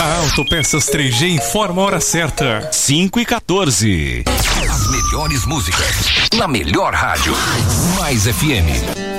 A Autopeças 3G informa a hora certa. 5h14. As melhores músicas na melhor rádio. Mais FM.